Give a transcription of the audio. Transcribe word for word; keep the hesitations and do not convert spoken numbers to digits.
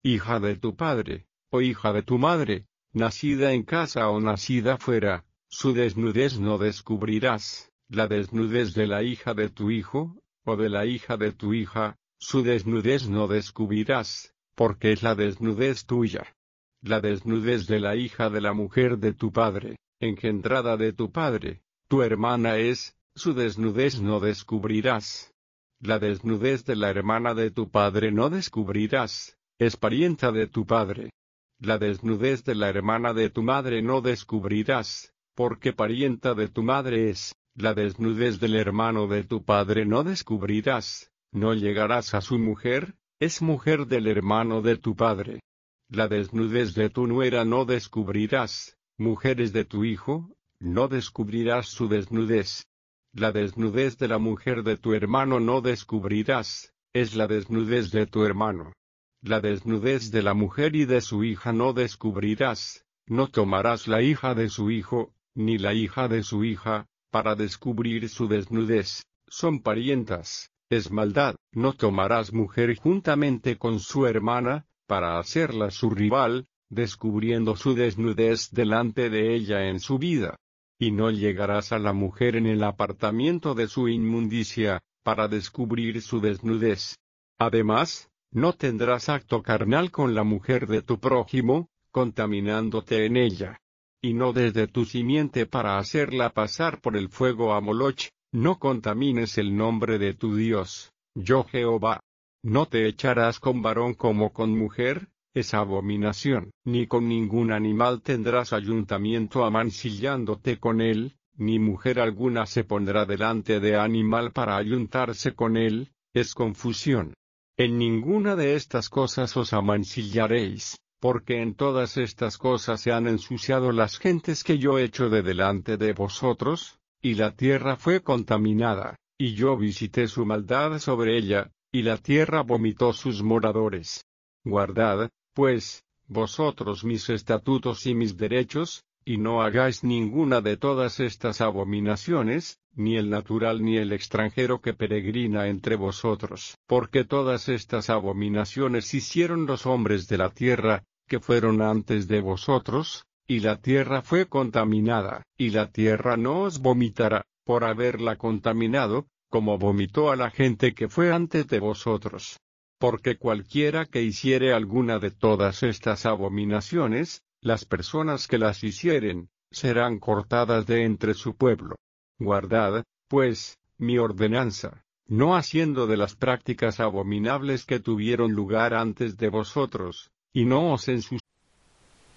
hija de tu padre, o hija de tu madre, nacida en casa o nacida fuera, su desnudez no descubrirás, la desnudez de la hija de tu hijo, o de la hija de tu hija, su desnudez no descubrirás, porque es la desnudez tuya. La desnudez de la hija de la mujer de tu padre, engendrada de tu padre, tu hermana es, su desnudez no descubrirás. La desnudez de la hermana de tu padre no descubrirás, es parienta de tu padre. La desnudez de la hermana de tu madre no descubrirás, porque parienta de tu madre es. La desnudez del hermano de tu padre no descubrirás, no llegarás a su mujer, es mujer del hermano de tu padre. La desnudez de tu nuera no descubrirás, mujeres de tu hijo, no descubrirás su desnudez. La desnudez de la mujer de tu hermano no descubrirás, es la desnudez de tu hermano. La desnudez de la mujer y de su hija no descubrirás, no tomarás la hija de su hijo, ni la hija de su hija, para descubrir su desnudez, son parientas, es maldad. No tomarás mujer juntamente con su hermana, para hacerla su rival, descubriendo su desnudez delante de ella en su vida. Y no llegarás a la mujer en el apartamiento de su inmundicia, para descubrir su desnudez. Además, no tendrás acto carnal con la mujer de tu prójimo, contaminándote en ella. Y no desde tu simiente para hacerla pasar por el fuego a Moloch, no contamines el nombre de tu Dios, yo Jehová. No te echarás con varón como con mujer, es abominación. Ni con ningún animal tendrás ayuntamiento amancillándote con él, ni mujer alguna se pondrá delante de animal para ayuntarse con él, es confusión. En ninguna de estas cosas os amancillaréis, porque en todas estas cosas se han ensuciado las gentes que yo echo de delante de vosotros, y la tierra fue contaminada, y yo visité su maldad sobre ella, y la tierra vomitó sus moradores. Guardad, pues, vosotros mis estatutos y mis derechos, y no hagáis ninguna de todas estas abominaciones, ni el natural ni el extranjero que peregrina entre vosotros. Porque todas estas abominaciones hicieron los hombres de la tierra, que fueron antes de vosotros, y la tierra fue contaminada, y la tierra no os vomitará, por haberla contaminado, como vomitó a la gente que fue antes de vosotros. Porque cualquiera que hiciere alguna de todas estas abominaciones, las personas que las hicieren, serán cortadas de entre su pueblo. Guardad, pues, mi ordenanza, no haciendo de las prácticas abominables que tuvieron lugar antes de vosotros, y no os ensuciéis